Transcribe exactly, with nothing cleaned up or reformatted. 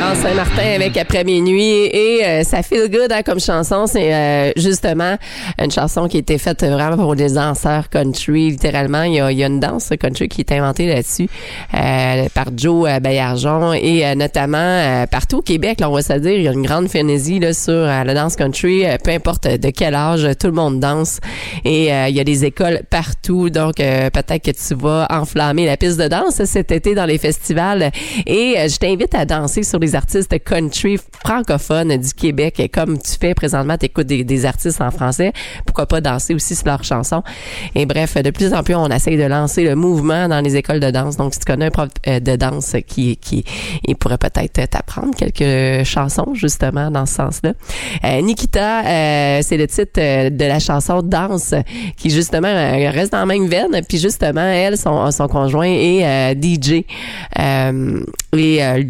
Florence Saint-Martin avec Après minuit et euh, ça feel good hein, comme chanson. C'est euh, justement une chanson qui a été faite vraiment pour des danseurs country, littéralement. Il y a, il y a une danse country qui est inventée là-dessus euh, par Joe euh, Baillargeon et euh, notamment euh, partout au Québec, là, on va se dire, il y a une grande frénésie là, sur euh, la danse country. Euh, peu importe de quel âge, tout le monde danse et euh, il y a des écoles partout. Donc, euh, peut-être que tu vas enflammer la piste de danse cet été dans les festivals et euh, je t'invite à danser sur les artistes country francophones du Québec. Et comme tu fais présentement, tu écoutes des, des artistes en français, pourquoi pas danser aussi sur leurs chansons. Et bref, de plus en plus, on essaye de lancer le mouvement dans les écoles de danse. Donc, si tu connais un prof de danse qui, qui il pourrait peut-être t'apprendre quelques chansons, justement, dans ce sens-là. Euh, Nikita, euh, c'est le titre de la chanson Danse, qui, justement, reste dans la même veine. Puis, justement, elle, son, son conjoint est euh, D J. Euh, et euh,